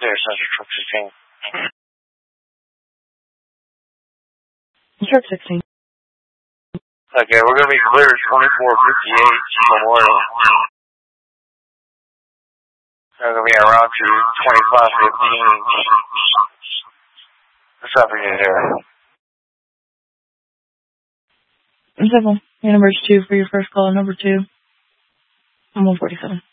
Clear, Central Truck 16. Truck 16. Okay, we're going to be clear 2458 Memorial. We're going to be around to 2515. What's up for you there? Simple. Your number is 2 for your first call. Number 2. I'm 147.